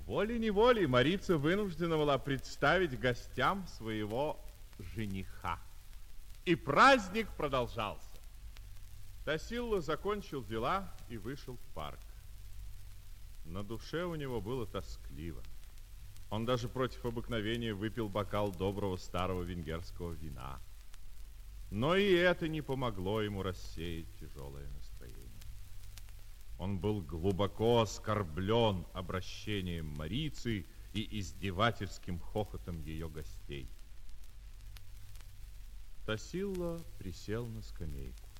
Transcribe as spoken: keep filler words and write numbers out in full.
Волей-неволей Марица вынуждена была представить гостям своего жениха. И праздник продолжался. Тосилла закончил дела и вышел в парк. На душе у него было тоскливо. Он даже против обыкновения выпил бокал доброго старого венгерского вина. Но и это не помогло ему рассеять тяжелое настроение. Он был глубоко оскорблен обращением Марицы и издевательским хохотом ее гостей. Тосилла присел на скамейку.